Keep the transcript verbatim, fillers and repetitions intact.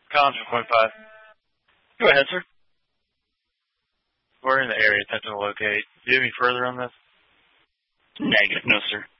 Collins from point five. Go ahead, sir. We're in the area attempting to locate. Do you have any further on this? Negative, no, sir.